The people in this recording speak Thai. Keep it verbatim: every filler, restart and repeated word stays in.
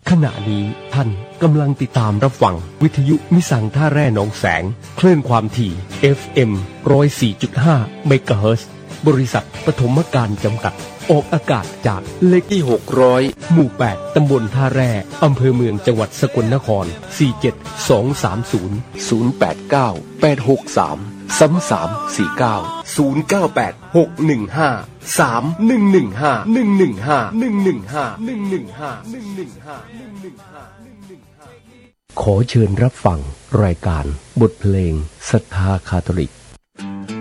ขณะนี้ท่านกำลังติดตามรับฟังวิทยุมิสังท่าแร่หนองแสงคลื่นความถี่ เอฟ เอ็ม หนึ่งศูนย์สี่จุดห้า เมกะเฮิรตซ์บริษัทปฐมการจำกัดออกอากาศจากเลขที่หกร้อยหมู่แปดตำบลท่าแร่อำเภอเมืองจังหวัดสกลนครสี่ เจ็ด สอง สาม ศูนย์ ศูนย์ แปด เก้า แปด หก สาม สาม สาม สี่ เก้า ศูนย์ เก้า แปด หก หนึ่ง ห้า สาม หนึ่ง หนึ่ง ห้า หนึ่ง หนึ่ง ห้า หนึ่ง หนึ่ง ห้า หนึ่ง หนึ่ง ห้า หนึ่ง หนึ่ง ห้า หนึ่ง หนึ่ง ห้า หนึ่ง หนึ่ง ห้าขอเชิญรับฟังรายการบทเพลงศรัทธาคาทอลิก